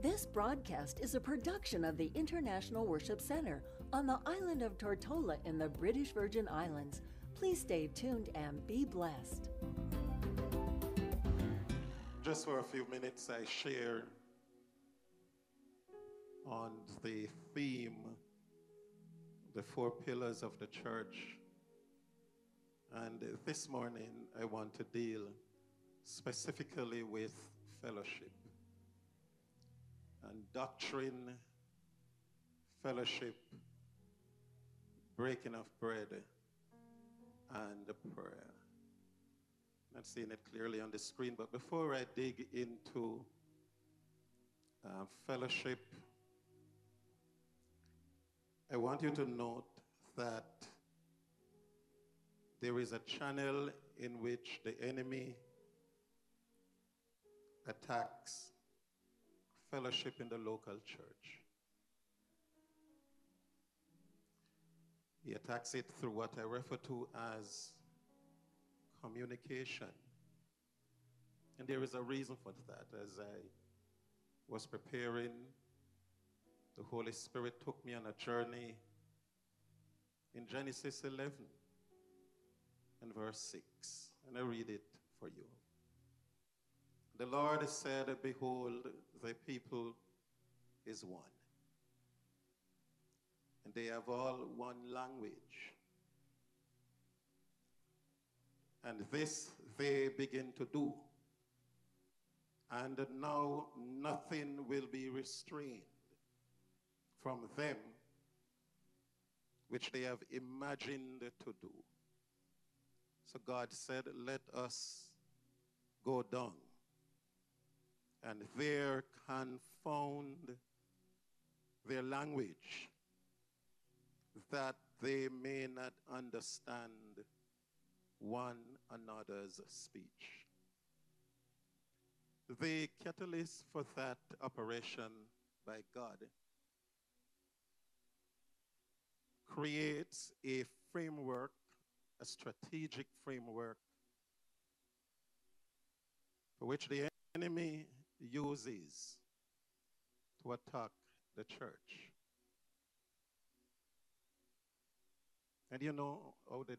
This broadcast is a production of the International Worship Center on the island of Tortola in the British Virgin Islands. Please stay tuned and be blessed. Just for a few minutes, I share on the theme, the four pillars of the church. And this morning, I want to deal specifically with fellowship and doctrine, fellowship, breaking of bread, and prayer. Not seeing it clearly on the screen, but before I dig into fellowship, I want you to note that there is a channel in which the enemy attacks fellowship in the local church. He attacks it through what I refer to as communication. And there is a reason for that. As I was preparing, the Holy Spirit took me on a journey in Genesis 11 and verse 6. And I read it for you. The Lord said, "Behold, the people is one, and they have all one language. And this they begin to do. And now nothing will be restrained from them which they have imagined to do." So God said, "Let us go down and there confound their language, that they may not understand one another's speech." The catalyst for that operation by God creates a framework, a strategic framework, for which the enemy uses to attack the church. And you know how the